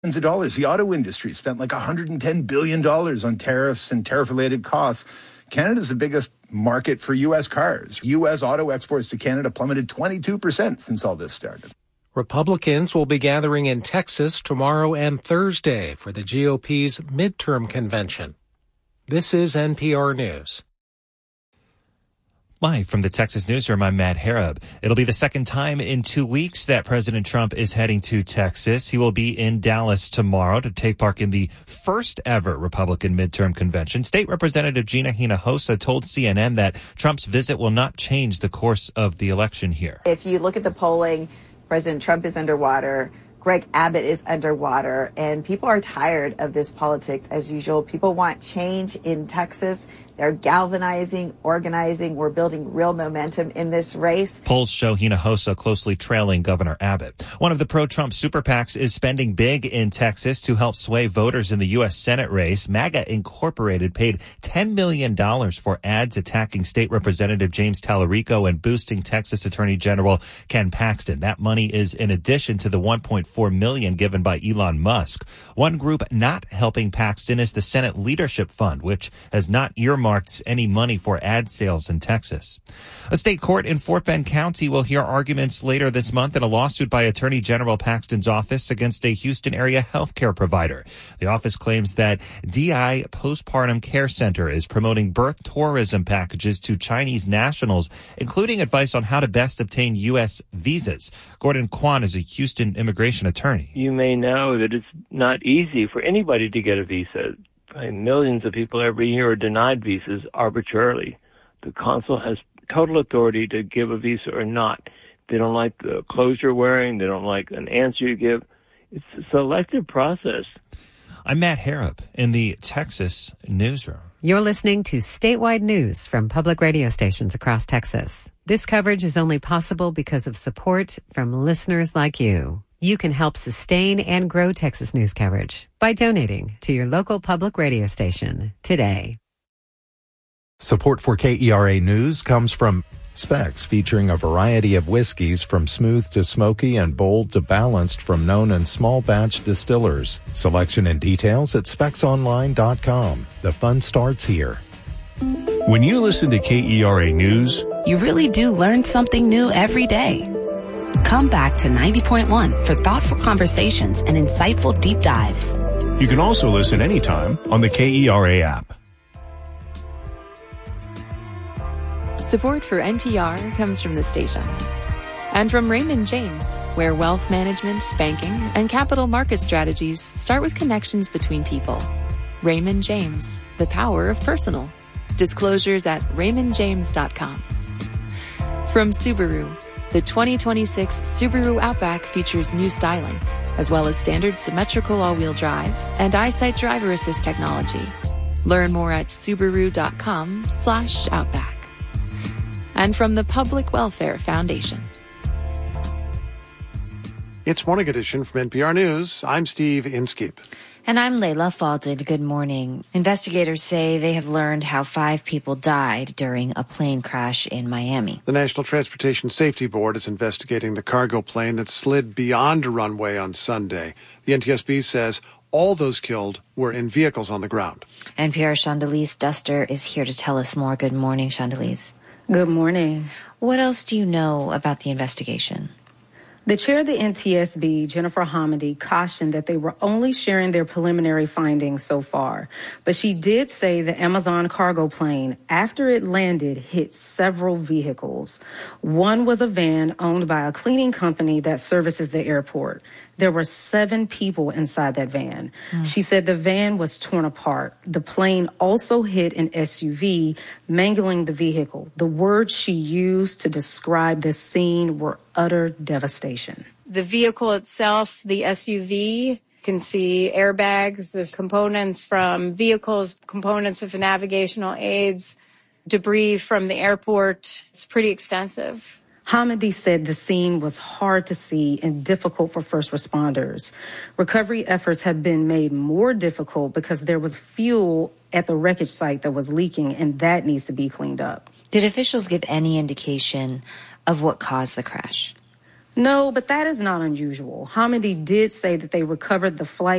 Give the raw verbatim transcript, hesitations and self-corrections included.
Of dollars. The auto industry spent like one hundred ten billion dollars on tariffs and tariff-related costs. Canada's the biggest market for U S cars. U S auto exports to Canada plummeted twenty-two percent since all this started. Republicans will be gathering in Texas tomorrow and Thursday for the G O P's midterm convention. This is N P R News. Live from the Texas Newsroom, I'm Matt Harab. It'll be the second time in two weeks that President Trump is heading to Texas. He will be in Dallas tomorrow to take part in the first ever Republican midterm convention. State Representative Gina Hinojosa told C N N that Trump's visit will not change the course of the election here. If you look at the polling, President Trump is underwater. Greg Abbott is underwater, and people are tired of this politics as usual. People want change in Texas. They're galvanizing, organizing. We're building real momentum in this race. Polls show Hinojosa closely trailing Governor Abbott. One of the pro-Trump super PACs is spending big in Texas to help sway voters in the U S Senate race. MAGA Incorporated paid ten million dollars for ads attacking State Representative James Tallarico and boosting Texas Attorney General Ken Paxton. That money is in addition to the one point four million dollars given by Elon Musk. One group not helping Paxton is the Senate Leadership Fund, which has not earmarked any money for ad sales in Texas. A state court in Fort Bend County will hear arguments later this month in a lawsuit by Attorney General Paxton's office against a Houston area healthcare provider. The office claims that D I Postpartum Care Center is promoting birth tourism packages to Chinese nationals, including advice on how to best obtain U S visas. Gordon Kwan is a Houston immigration attorney. You may know that it's not easy for anybody to get a visa. Millions of people every year are denied visas arbitrarily. The consul has total authority to give a visa or not. They don't like the clothes you're wearing. They don't like an answer you give. It's a selective process. I'm Matt Harab in the Texas Newsroom. You're listening to statewide news from public radio stations across Texas. This coverage is only possible because of support from listeners like you. You can help sustain and grow Texas news coverage by donating to your local public radio station today. Support for K E R A News comes from Specs, featuring a variety of whiskeys from smooth to smoky and bold to balanced from known and small batch distillers. Selection and details at specs online dot com. The fun starts here. When you listen to K E R A News, you really do learn something new every day. Come back to ninety point one for thoughtful conversations and insightful deep dives. You can also listen anytime on the K E R A app. Support for N P R comes from the station and from Raymond James, where wealth management, banking, and capital market strategies start with connections between people. Raymond James, the power of personal. Disclosures at raymond james dot com. From Subaru, the twenty twenty-six Subaru Outback features new styling, as well as standard symmetrical all-wheel drive and EyeSight driver assist technology. Learn more at subaru dot com slash outback. And from the Public Welfare Foundation. It's Morning Edition from N P R News. I'm Steve Inskeep. And I'm Layla Falded. Good morning. Investigators say they have learned how five people died during a plane crash in Miami. The National Transportation Safety Board is investigating the cargo plane that slid beyond a runway on Sunday. The N T S B says all those killed were in vehicles on the ground. N P R's Chandelize Duster is here to tell us more. Good morning, Chandelize. Good morning. What else do you know about the investigation? The chair of the N T S B, Jennifer Hamady, cautioned that they were only sharing their preliminary findings so far. But she did say the Amazon cargo plane, after it landed, hit several vehicles. One was a van owned by a cleaning company that services the airport. There were seven people inside that van. Mm. She said the van was torn apart. The plane also hit an S U V, mangling the vehicle. The words she used to describe the scene were utter devastation. The vehicle itself, the S U V, can see airbags, the components from vehicles, components of navigational aids, debris from the airport. It's pretty extensive. Hamady said the scene was hard to see and difficult for first responders. Recovery efforts have been made more difficult because there was fuel at the wreckage site that was leaking, and that needs to be cleaned up. Did officials give any indication of what caused the crash? No, but that is not unusual. Hamidi did say that they recovered the flight